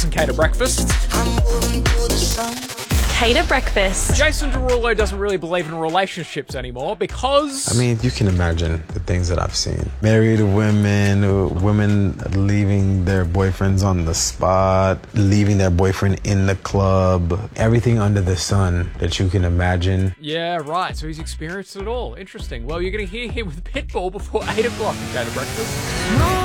and Cater Breakfast. Cater Breakfast. Jason Derulo doesn't really believe in relationships anymore because... I mean, you can imagine the things that I've seen. Married women, women leaving their boyfriends on the spot, leaving their boyfriend in the club, everything under the sun that you can imagine. Yeah, right. So he's experienced it all. Interesting. Well, you're going to hear him with Pitbull before 8 o'clock in Cater Breakfast.